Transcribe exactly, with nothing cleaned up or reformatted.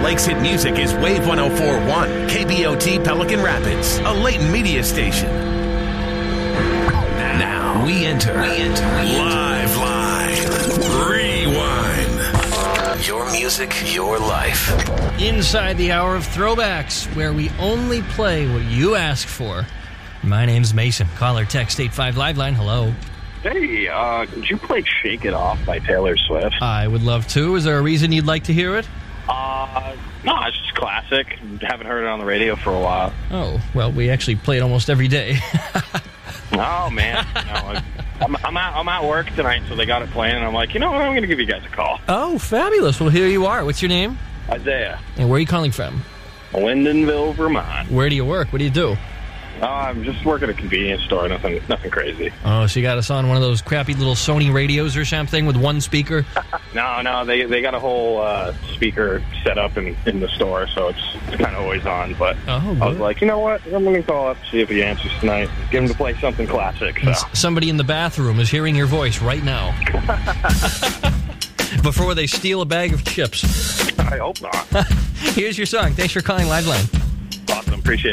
Lakes Hit Music is Wave one oh four point one, K B O T Pelican Rapids, a Leighton media station. Now we enter, we enter Live Line Rewind. Your music, your life. Inside the hour of throwbacks, where we only play what you ask for. My name's Mason. Call or text eight five Live Line. Hello. Hey, uh, could you play Shake It Off by Taylor Swift? I would love to. Is there a reason you'd like to hear it? Uh, no, it's just classic. Haven't heard it on the radio for a while. Oh, well, we actually play it almost every day. Oh, man. No, I'm, I'm, at, I'm at work tonight, so they got it playing, and I'm like, you know what, I'm going to give you guys a call. Oh, fabulous. Well, here you are. What's your name? Isaiah. And where are you calling from? Lyndonville, Vermont. Where do you work? What do you do? Uh, I'm just working at a convenience store, nothing nothing crazy. Oh, so you got us on one of those crappy little Sony radios or something with one speaker? No, no, they they got a whole uh, speaker set up in, in the store, so it's, it's kind of always on. But oh, I was like, you know what? I'm going to call up, see if he answers tonight. Get him to play something classic. So. Somebody in the bathroom is hearing your voice right now. Before they steal a bag of chips. I hope not. Here's your song. Thanks for calling Live Line. Awesome. Appreciate it.